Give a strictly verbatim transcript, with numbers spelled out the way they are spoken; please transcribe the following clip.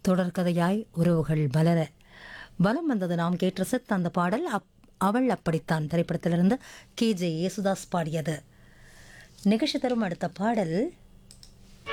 தொடர்கதையாய் உறவுகள் வளர பலம் வந்தது. நாம் கேட்ட சித் அந்த பாடல் அப் அவள் அப்படித்தான் திரைப்படத்திலிருந்து கே ஜே யேசுதாஸ் பாடியது. நிகழ்ச்சி தரும் அடுத்த பாடல்